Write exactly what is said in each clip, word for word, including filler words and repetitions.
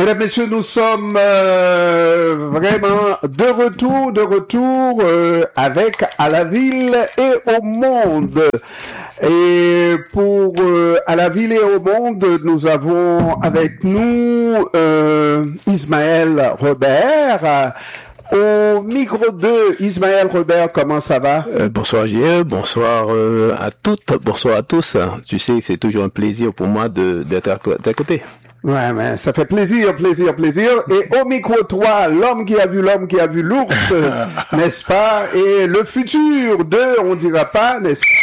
Mesdames, Messieurs, nous sommes euh, vraiment de retour, de retour euh, avec À la ville et au monde. Et pour euh, À la ville et au monde, nous avons avec nous euh, Ismaël Robert. Au micro deux, Ismaël Robert, comment ça va? euh, Bonsoir J E, bonsoir euh, à toutes, bonsoir à tous. Tu sais, c'est toujours un plaisir pour moi de, d'être à tes côtés. Ouais, mais ça fait plaisir, plaisir, plaisir. Et au micro trois, l'homme qui a vu l'homme qui a vu l'ours, n'est-ce pas? Et le futur de, on dira pas, n'est-ce pas?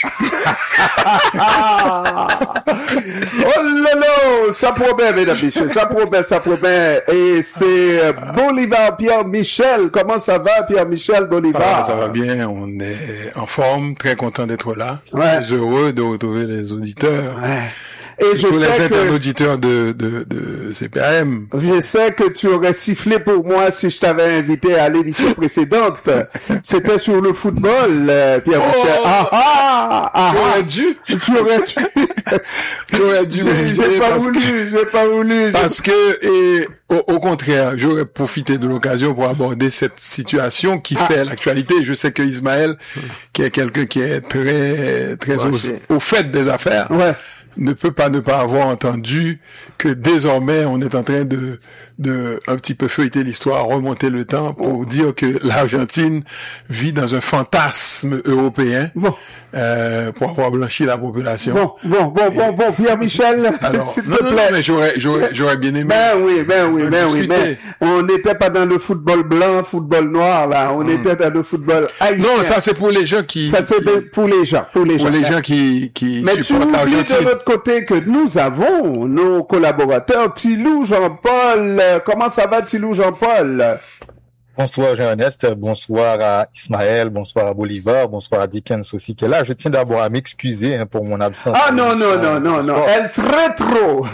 Oh là là, ça promet, mesdames et messieurs, ça promet, ça promet. Et c'est Bolivar Pierre-Michel. Comment ça va, Pierre-Michel Bolivar? Ah, ça va bien, on est en forme, très content d'être là. Ouais. Très heureux de retrouver les auditeurs. Ouais. Et je tous sais les que auditeurs de, de, de C P A M. Je sais que tu aurais sifflé pour moi si je t'avais invité à l'émission précédente. C'était sur le football, euh, Pierre-Michel. Oh, ah, ah, ah, tu ah. aurais dû. Tu aurais dû. Tu aurais dû J'ai, m'inviter j'ai pas parce voulu, que, j'ai pas voulu. parce que, et au, au contraire, j'aurais profité de l'occasion pour aborder cette situation qui Ah. fait l'actualité. Je sais que Ismaël, qui est quelqu'un qui est très, très au, au fait des affaires, Ouais. ne peut pas ne pas avoir entendu que désormais on est en train de de un petit peu feuilleter l'histoire, remonter le temps pour dire que l'Argentine vit dans un fantasme européen Bon. euh, pour avoir blanchi la population. Bon, bon, bon, bon, bon, Pierre-Michel, Alors, s'il non, te non, plaît. non, mais j'aurais, j'aurais, j'aurais bien aimé. Ben oui, ben oui, ben oui, discuter. mais on n'était pas dans le football blanc, football noir, là. On était dans le football haïtien. Non, ça c'est pour les gens qui, Ça, c'est qui- pour les gens, pour les pour gens. les gens qui, qui Mais tu supportent oublies l'Argentine. de l'autre côté que nous avons nos collaborateurs, Tilou Jean-Paul. Euh, Comment ça va, Tilou Jean-Paul? Bonsoir Jean-Ernest, bonsoir à Ismaël, bonsoir à Bolivar, bonsoir à Dickens aussi qui est là. Je tiens d'abord à m'excuser hein, pour mon absence. Ah non, non, non, non, non, elle très trop.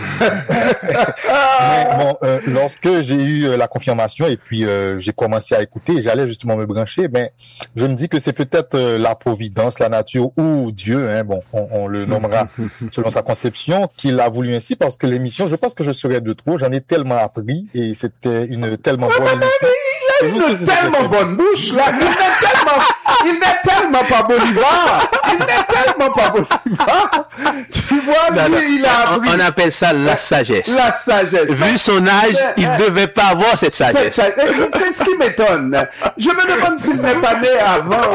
Mais bon, euh, lorsque j'ai eu euh, la confirmation et puis euh, j'ai commencé à écouter, j'allais justement me brancher, ben je me dis que c'est peut-être euh, la providence, la nature ou Dieu, hein, bon, on, on le nommera selon sa conception, qu'il a voulu ainsi parce que l'émission, je pense que je serais de trop, j'en ai tellement appris et c'était une tellement bonne émission. Il a une tellement bonne bouche, là. Il n'est tellement, il n'est tellement pas Bolivar. Il n'est tellement pas Bolivar. Tu vois, Non, lui, non, il a on, appris on appelle ça la sagesse. la sagesse. Vu son âge, il devait pas avoir cette C'est, sagesse. c'est, c'est ce qui m'étonne. Je me demande s'il n'est pas né avant,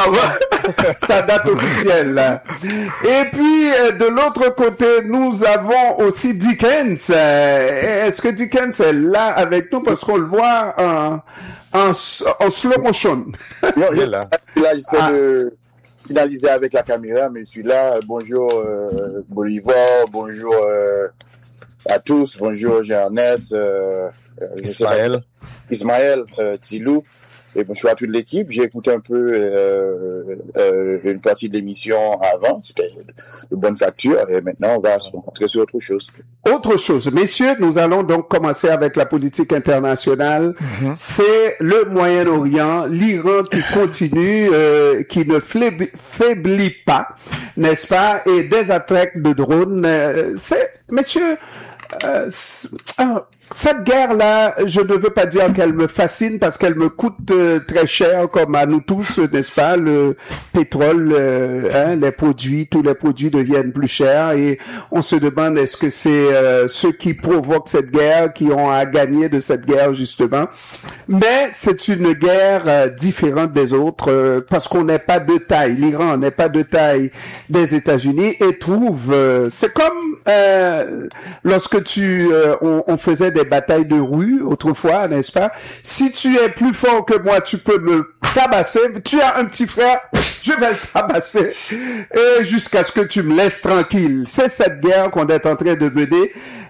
avant sa date officielle. Et puis, euh, de l'autre côté, nous avons aussi Dickens. Euh, Est-ce que Dickens est là avec nous parce qu'on le voit en, en, en slow motion? Non, Il est là. là, j'essaie Ah. de finaliser avec la caméra, mais je suis là. Bonjour euh, Bolivar, bonjour euh, à tous, bonjour Jean-Ernest, euh, euh, je sais pas, Ismaël. Ismaël, euh, Tilou, et bonjour à toute l'équipe. J'ai écouté un peu euh, euh, une partie de l'émission avant, c'était de bonne facture, et maintenant on va se concentrer sur autre chose. Autre chose, messieurs, nous allons donc commencer avec la politique internationale. Mm-hmm. C'est le Moyen-Orient, l'Iran qui continue, euh, qui ne faiblit, faiblit pas, n'est-ce pas? Et des attaques de drones. Euh, c'est, messieurs, euh, c'est, ah, cette guerre-là, je ne veux pas dire qu'elle me fascine parce qu'elle me coûte euh, très cher, comme à nous tous, n'est-ce pas? Le pétrole, euh, hein, les produits, tous les produits deviennent plus chers et on se demande est-ce que c'est euh, ceux qui provoquent cette guerre qui ont à gagner de cette guerre justement. Mais c'est une guerre euh, différente des autres euh, parce qu'on n'est pas de taille. L'Iran n'est pas de taille des États-Unis et trouve. Euh, c'est comme euh, lorsque tu, euh, on, on faisait des batailles de rue autrefois, n'est-ce pas? Si tu es plus fort que moi, tu peux me tabasser. Tu as un petit frère, je vais le tabasser et jusqu'à ce que tu me laisses tranquille. C'est cette guerre qu'on est en train de mener.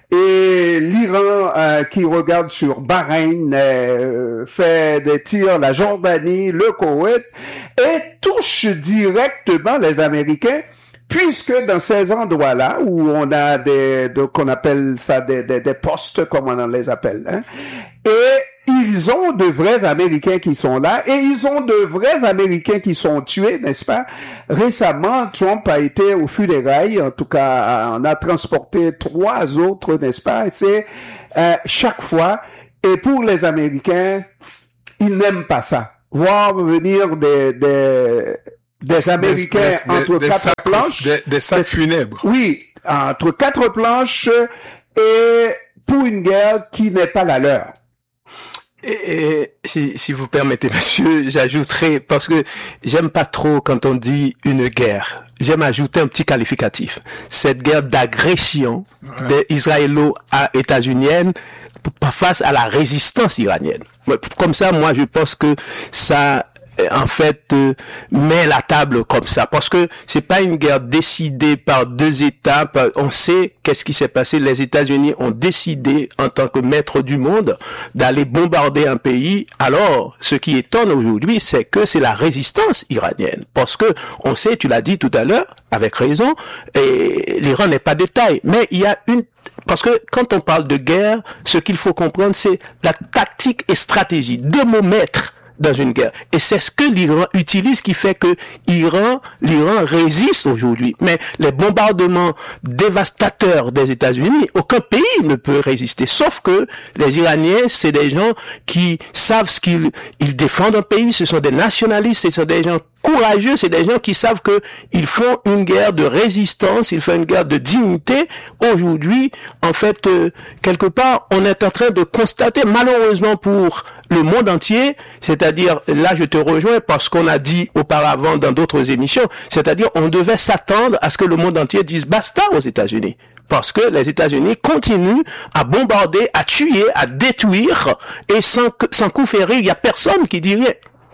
Et l'Iran euh, qui regarde sur Bahreïn euh, fait des tirs, la Jordanie, le Koweït et touche directement les Américains. Puisque dans ces endroits-là où on a des, de, qu'on appelle ça des, des, des postes, comme on les appelle, hein, et il ils ont de vrais Américains qui sont là et ils ont de vrais Américains qui sont tués, n'est-ce pas? Récemment, Trump a été aux funérailles, en tout cas, on a transporté trois autres, n'est-ce pas? C'est euh, chaque fois. Et pour les Américains, ils n'aiment pas ça. Voir venir des des des Américains des, des, entre des, quatre sacs, planches, des, des sacs des, funèbres. Oui, entre quatre planches et pour une guerre qui n'est pas la leur. Et, et si, si vous permettez, monsieur, j'ajouterai, parce que j'aime pas trop quand on dit une guerre. J'aime ajouter un petit qualificatif. Cette guerre d'agression ouais. des israélo-états-uniennes face à la résistance iranienne. Comme ça, moi, je pense que ça, en fait, euh, met la table comme ça, parce que c'est pas une guerre décidée par deux États. On sait qu'est-ce qui s'est passé. Les États-Unis ont décidé, en tant que maître du monde, d'aller bombarder un pays. Alors, ce qui étonne aujourd'hui, c'est que c'est la résistance iranienne, parce que on sait, tu l'as dit tout à l'heure, avec raison, et l'Iran n'est pas de taille, mais il y a une parce que quand on parle de guerre, ce qu'il faut comprendre, c'est la tactique et stratégie, deux mots maîtres dans une guerre. Et c'est ce que l'Iran utilise qui fait que l'Iran, l'Iran résiste aujourd'hui. Mais les bombardements dévastateurs des États-Unis, aucun pays ne peut résister. Sauf que les Iraniens, c'est des gens qui savent ce qu'ils ils défendent un pays, ce sont des nationalistes, ce sont des gens courageux, c'est des gens qui savent que ils font une guerre de résistance, ils font une guerre de dignité. Aujourd'hui, en fait, euh, quelque part, on est en train de constater, malheureusement pour le monde entier, c'est-à-dire, là je te rejoins parce qu'on a dit auparavant dans d'autres émissions, c'est-à-dire on devait s'attendre à ce que le monde entier dise basta aux États-Unis. Parce que les États-Unis continuent à bombarder, à tuer, à détruire, et sans, sans coup férir, il n'y a personne qui dit rien.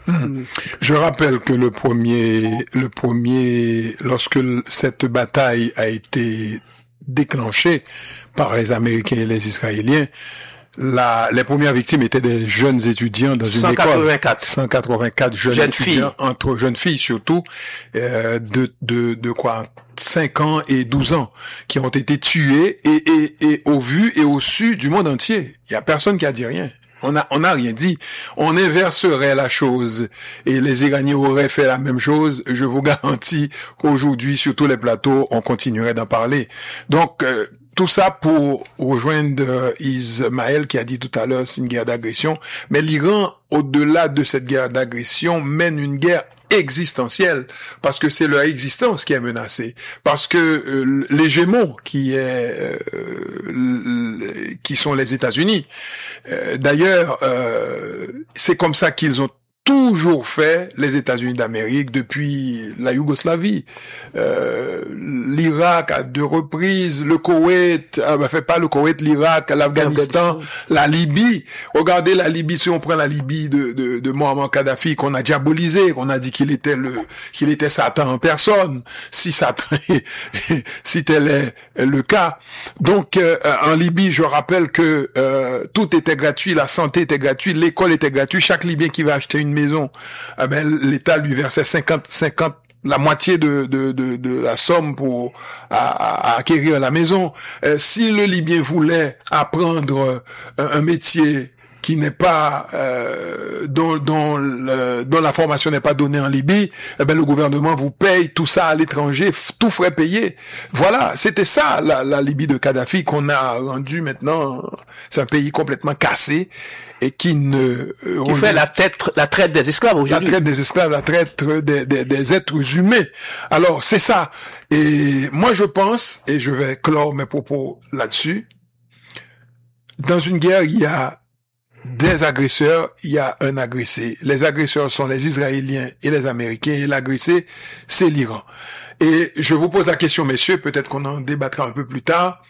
Je rappelle que le premier, le premier, lorsque cette bataille a été déclenchée par les Américains et les Israéliens, la, les premières victimes étaient des jeunes étudiants dans une cent quatre-vingt-quatre. école. cent quatre-vingt-quatre jeunes Jeune étudiants, fille. entre jeunes filles surtout, euh, de, de, de quoi? cinq ans et douze ans, qui ont été tués et, et, et au vu et au su du monde entier. Il y a personne qui a dit rien. On a, on a rien dit. On inverserait la chose et les Iraniens auraient fait la même chose. Je vous garantis qu'aujourd'hui, sur tous les plateaux, on continuerait d'en parler. Donc, euh, tout ça pour rejoindre euh, Ismaël qui a dit tout à l'heure, c'est une guerre d'agression. Mais l'Iran, au-delà de cette guerre d'agression, mène une guerre existentielle, parce que c'est leur existence qui est menacée, parce que euh, l'hégémon qui est euh, qui sont les États-Unis. Euh, d'ailleurs, euh, c'est comme ça qu'ils ont toujours fait, les États-Unis d'Amérique, depuis la Yougoslavie. Euh, L'Irak à deux reprises, le Koweït, ah, ben, fait pas le Koweït, l'Irak, l'Afghanistan, la Libye. Regardez la Libye, si on prend la Libye de, de, de Mohamed Kadhafi, qu'on a diabolisé, qu'on a dit qu'il était le, qu'il était Satan en personne, si Satan, si tel est le cas. Donc, euh, en Libye, je rappelle que euh, tout était gratuit, la santé était gratuite, l'école était gratuite, chaque Libyen qui va acheter une maison, eh ben, l'État lui versait cinquante, cinquante, la moitié de, de, de, de la somme pour à, à acquérir la maison. Euh, si le Libyen voulait apprendre un, un métier qui n'est pas euh, dont dont, le, dont la formation n'est pas donnée en Libye, eh ben le gouvernement vous paye tout ça à l'étranger, tout frais payé. Voilà, c'était ça la, la Libye de Kadhafi qu'on a rendu maintenant. C'est un pays complètement cassé et qui ne euh, qui fait la traite la traite des esclaves aujourd'hui. La traite des esclaves, la traite des, des, des êtres humains. Alors c'est ça. Et moi je pense, et je vais clore mes propos là-dessus, dans une guerre il y a des agresseurs, il y a un agressé. Les agresseurs sont les Israéliens et les Américains, et l'agressé, c'est l'Iran. Et je vous pose la question, messieurs, peut-être qu'on en débattra un peu plus tard.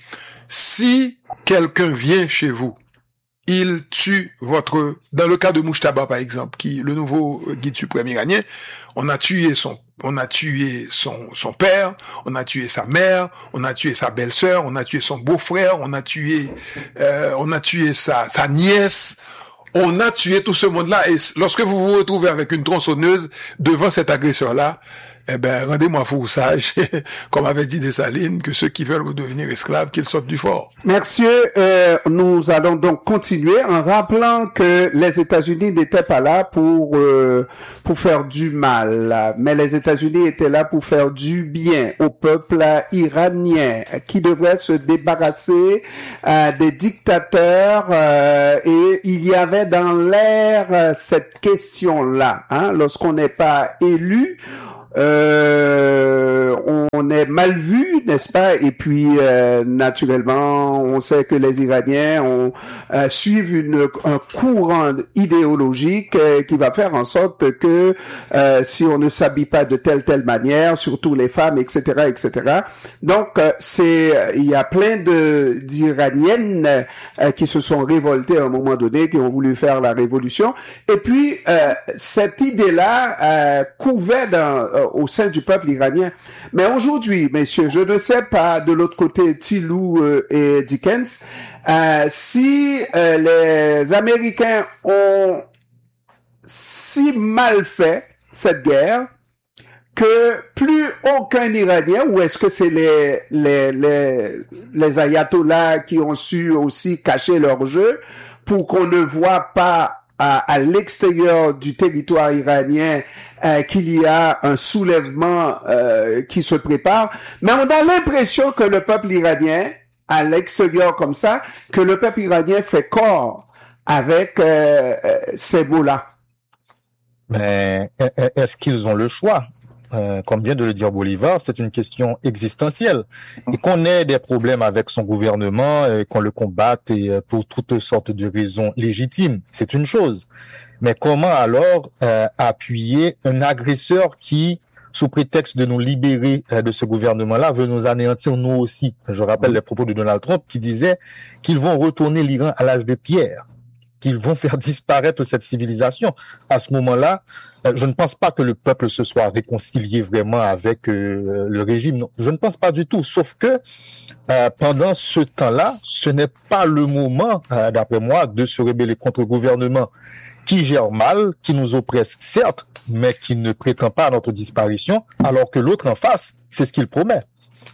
Si quelqu'un vient chez vous, il tue votre... Dans le cas de Mouchtaba, par exemple, qui le nouveau guide suprême iranien, on a tué son on a tué son son père, on a tué sa mère, on a tué sa belle-sœur, on a tué son beau-frère, on a tué euh, on a tué sa sa nièce, on a tué tout ce monde-là. Et lorsque vous vous retrouvez avec une tronçonneuse devant cet agresseur-là, eh ben, rendez-moi fou ou sage, comme avait dit Dessalines, que ceux qui veulent redevenir esclaves, qu'ils sortent du fort. Merci. Euh, nous allons donc continuer en rappelant que les États-Unis n'étaient pas là pour euh, pour faire du mal, mais les États-Unis étaient là pour faire du bien au peuple iranien, qui devrait se débarrasser euh, des dictateurs. Euh, et il y avait dans l'air euh, cette question-là, hein, lorsqu'on n'est pas élu. Euh, on est mal vu, n'est-ce pas? Et puis, euh, naturellement, on sait que les Iraniens ont, euh, suivent une, un courant idéologique euh, qui va faire en sorte que euh, si on ne s'habille pas de telle telle manière, surtout les femmes, et cetera, et cetera. Donc, euh, c'est, il y a plein de d'Iraniennes euh, qui se sont révoltées à un moment donné, qui ont voulu faire la révolution. Et puis, euh, cette idée-là euh, couvait dans au sein du peuple iranien. Mais aujourd'hui, messieurs, je ne sais pas de l'autre côté, Tilou euh, et Dickens, euh, si euh, les Américains ont si mal fait cette guerre que plus aucun Iranien, ou est-ce que c'est les les les les ayatollahs qui ont su aussi cacher leur jeu pour qu'on ne voit pas à, à l'extérieur du territoire iranien euh, qu'il y a un soulèvement euh, qui se prépare, mais on a l'impression que le peuple iranien, à l'extérieur comme ça, que le peuple iranien fait corps avec euh, euh, ces mots-là. Mais est-ce qu'ils ont le choix? Euh, comme vient de le dire Bolivar, c'est une question existentielle. Et qu'on ait des problèmes avec son gouvernement, et qu'on le combatte et pour toutes sortes de raisons légitimes, c'est une chose. Mais comment alors euh, appuyer un agresseur qui, sous prétexte de nous libérer euh, de ce gouvernement-là, veut nous anéantir nous aussi? Je rappelle les propos de Donald Trump qui disait qu'ils vont retourner l'Iran à l'âge de pierre, qu'ils vont faire disparaître cette civilisation. À ce moment-là, euh, je ne pense pas que le peuple se soit réconcilié vraiment avec euh, le régime. Non, je ne pense pas du tout. Sauf que euh, pendant ce temps-là, ce n'est pas le moment, euh, d'après moi, de se rebeller contre le gouvernement qui gère mal, qui nous oppresse, certes, mais qui ne prétend pas à notre disparition, alors que l'autre en face, c'est ce qu'il promet.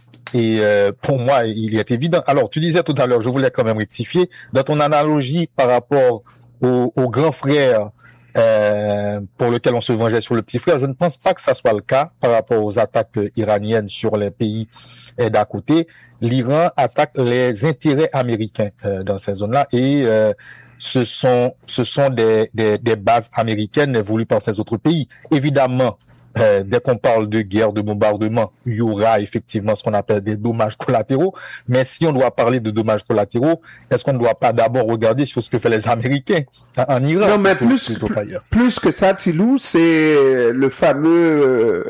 Et euh, pour moi, il est évident. Alors, tu disais tout à l'heure, je voulais quand même rectifier, dans ton analogie par rapport au, au grand frère euh, pour lequel on se vengeait sur le petit frère, je ne pense pas que ça soit le cas par rapport aux attaques iraniennes sur les pays euh, d'à côté. L'Iran attaque les intérêts américains euh, dans ces zones-là et euh, ce sont ce sont des, des, des bases américaines voulues par ces autres pays. Évidemment, Euh, dès qu'on parle de guerre, de bombardement, il y aura effectivement ce qu'on appelle des dommages collatéraux. Mais si on doit parler de dommages collatéraux, est-ce qu'on ne doit pas d'abord regarder sur ce que font les Américains en Iran? Non, mais plus, plus, plus que ça, Tilou, c'est le fameux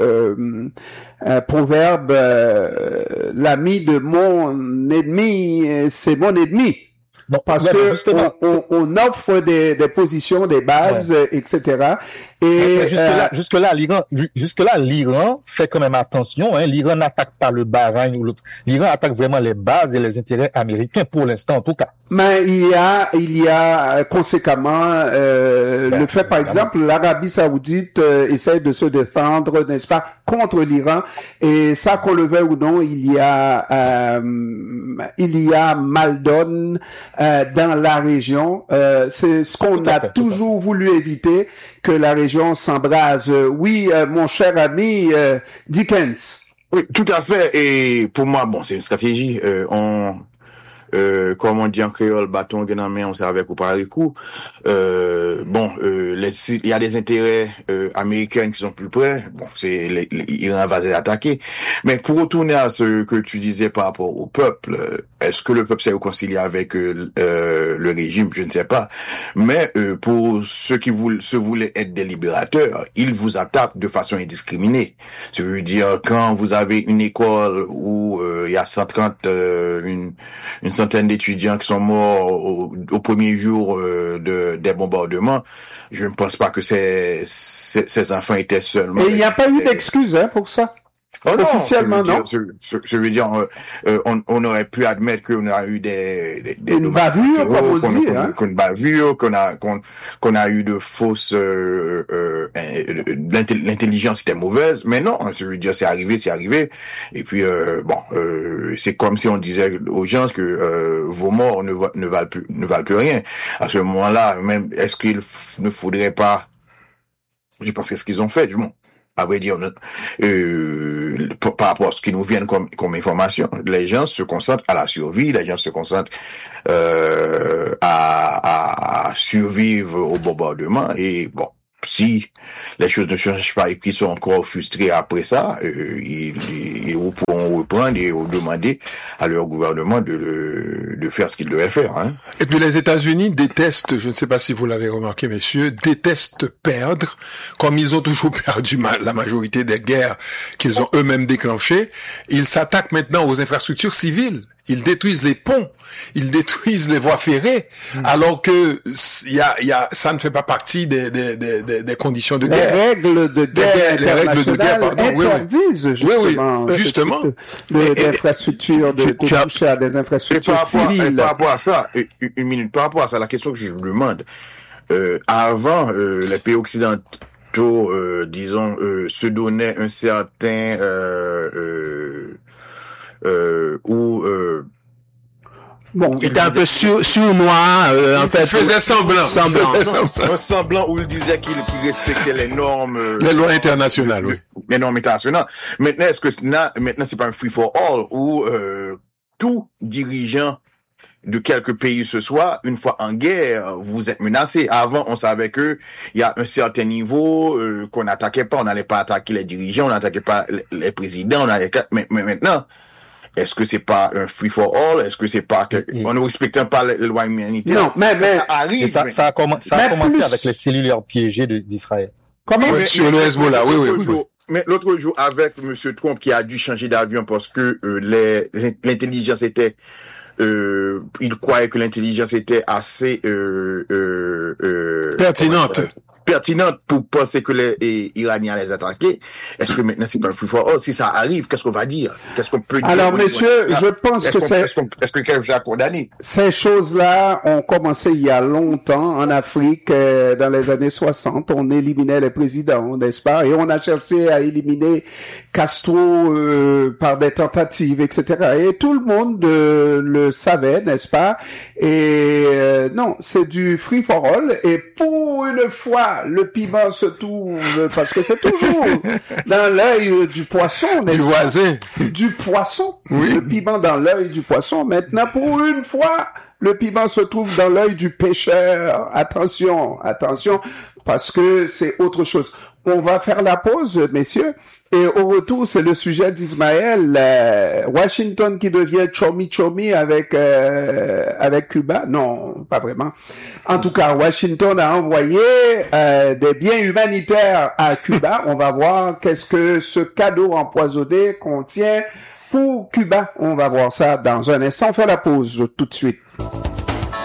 euh, euh, proverbe euh, « l'ami de mon ennemi, c'est mon ennemi ». Non, parce que on, on, on offre des, des positions, des bases, ouais. et cetera. Et jusque là, euh, jusque là, l'Iran, jusque là, l'Iran fait quand même attention. Hein, L'Iran n'attaque pas le Bahreïn ou l'autre. L'Iran attaque vraiment les bases et les intérêts américains pour l'instant, en tout cas. Mais il y a, il y a conséquemment euh, ben, le fait, par évidemment. exemple, l'Arabie Saoudite euh, essaie de se défendre, n'est-ce pas, contre l'Iran. Et ça, qu'on le veuille ou non, il y a, euh, il y a mal donne euh, dans la région. Euh, c'est ce qu'on a fait, toujours voulu éviter, que la région s'embrase. Oui, euh, mon cher ami euh, Dickens. Oui, tout à fait. Et pour moi, bon, c'est une stratégie. Euh, on, euh, comme on dit en créole, bâton gagnant main, on sert avec ou par les coups. Euh, bon, euh, les, il y a des intérêts euh, américains qui sont plus près. Bon, c'est l'Iran va attaquer. Mais pour retourner à ce que tu disais par rapport au peuple, est-ce que le peuple s'est réconcilié avec euh, euh, le régime? Je ne sais pas. Mais euh, pour ceux qui voulaient, se voulaient être des libérateurs, ils vous attaquent de façon indiscriminée. Ça veut dire quand vous avez une école où euh, il y a cent trente, euh, une, une centaine d'étudiants qui sont morts au, au premier jour euh, de, des bombardements, je ne pense pas que ces, ces, ces enfants étaient seulement... Et il n'y a pas eu d'excuse hein, pour ça. Oh non, officiellement, je veux non. dire, je, je veux dire, euh, euh, on, on aurait pu admettre qu'on a eu des, des, des une bavure, comme on qu'on, dit, qu'on, hein. qu'on bavure, qu'on a, qu'on, qu'on a eu de fausses, euh, euh, euh, l'intelligence était mauvaise, mais non, je veux dire, c'est arrivé, c'est arrivé. Et puis, euh, bon, euh, c'est comme si on disait aux gens que euh, vos morts ne, ne valent plus, ne valent plus rien. À ce moment-là, même, est-ce qu'il ne faudrait pas, je pense que c'est ce qu'ils ont fait, du moins. À vrai dire, euh, par rapport à ce qui nous vient comme, comme information, les gens se concentrent à la survie, les gens se concentrent euh, à, à survivre au bombardement. Et bon, si les choses ne changent pas et qu'ils sont encore frustrés après ça, euh, ils, ils, ils pourront reprendre et demander à leur gouvernement de, de faire ce qu'ils devaient faire. Hein. Et puis les États-Unis détestent, je ne sais pas si vous l'avez remarqué, messieurs, détestent perdre, comme ils ont toujours perdu la majorité des guerres qu'ils ont eux-mêmes déclenchées. Ils s'attaquent maintenant aux infrastructures civiles. Ils détruisent les ponts, ils détruisent les voies ferrées, mmh. alors que y a, y a, ça ne fait pas partie des, des, des, des conditions de guerre. Les règles de guerre, les règles de guerre, pardon, interdisent oui, oui. justement, oui, oui. justement. De, d'infrastructures, de, de toucher à des infrastructures par rapport, civiles. Par rapport à ça, une minute, par rapport à ça, la question que je vous demande, euh, avant, euh, les pays occidentaux, euh, disons, euh, se donnaient un certain, euh, euh, Euh, où euh, bon, il était un peu sur, sournois, euh, en fait, faisait semblant, semblant, semblant. un semblant où il disait qu'il, qu'il respectait les normes, euh, les lois internationales, le, oui, les normes internationales. Maintenant, est-ce que là, maintenant c'est pas un free for all où euh, tout dirigeant de quelques pays ce soit, une fois en guerre, vous êtes menacé. Avant, on savait que il y a un certain niveau euh, qu'on n'attaquait pas, on n'allait pas attaquer les dirigeants, on n'attaquait pas les, les présidents, on n'allait mais, mais maintenant. Est-ce que c'est pas un free for all? Est-ce que c'est pas que, mm. on ne respecte pas les lois humanitaires? Non, mais, mais, ça arrive. Ça, mais, ça a, comm- ça a commencé plus... avec les cellulaires piégées de, d'Israël. Comment? Oui, mais, sur mais, le Hezbollah, oui, oui, oui, jour, oui. Mais l'autre jour, avec M. Trump qui a dû changer d'avion parce que euh, les, l'intelligence était, euh, il croyait que l'intelligence était assez euh, euh, euh, pertinente. pertinente pour penser que les et, Iraniens les attaquaient. Est-ce que maintenant c'est pas plus fort? Oh, si ça arrive, qu'est-ce qu'on va dire? Qu'est-ce qu'on peut dire? Alors, messieurs, je pense est-ce que c'est... Est-ce, qu'on, est-ce que quelqu'un vous a condamné? Ces choses-là ont commencé il y a longtemps en Afrique, euh, dans les années soixante. On éliminait les présidents, n'est-ce pas? Et on a cherché à éliminer Castro euh, par des tentatives, et cetera. Et tout le monde euh, le savait, n'est-ce pas? Et euh, non, c'est du free for all. Et pour une fois, le piment se trouve, parce que c'est toujours dans l'œil du poisson, n'est-ce du pas? voisin. Du poisson. Oui. Le piment dans l'œil du poisson. Maintenant, pour une fois, le piment se trouve dans l'œil du pêcheur. Attention, attention, parce que c'est autre chose. On va faire la pause, messieurs. Et au retour, c'est le sujet d'Ismaël, euh, Washington qui devient chomi-chomi avec euh, avec Cuba. Non, pas vraiment. En tout cas, Washington a envoyé euh, des biens humanitaires à Cuba. On va voir qu'est-ce que ce cadeau empoisonné contient pour Cuba. On va voir ça dans un instant. On fait la pause tout de suite.